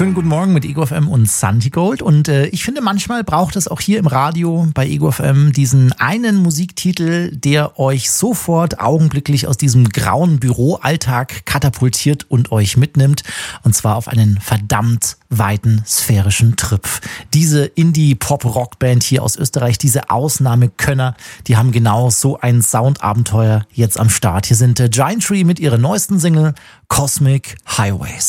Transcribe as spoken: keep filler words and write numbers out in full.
Schönen guten Morgen mit Ego F M und Santi Gold. Und äh, ich finde, manchmal braucht es auch hier im Radio bei Ego F M diesen einen Musiktitel, der euch sofort augenblicklich aus diesem grauen Büroalltag katapultiert und euch mitnimmt. Und zwar auf einen verdammt weiten sphärischen Trip. Diese Indie-Pop-Rock-Band hier aus Österreich, diese Ausnahmekönner, die haben genau so ein Soundabenteuer jetzt am Start. Hier sind äh, Giant Tree mit ihrer neuesten Single Cosmic Highways.